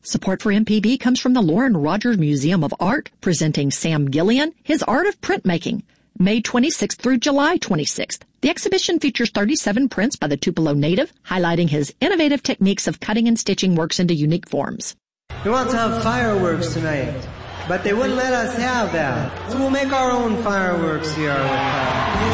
Support for MPB comes from the Lauren Rogers Museum of Art, presenting Sam Gillian, His Art of Printmaking, May 26th through July 26th. The exhibition features 37 prints by the Tupelo native, highlighting his innovative techniques of cutting and stitching works into unique forms. We want to have fireworks tonight, but they wouldn't let us have that. So we'll make our own fireworks here.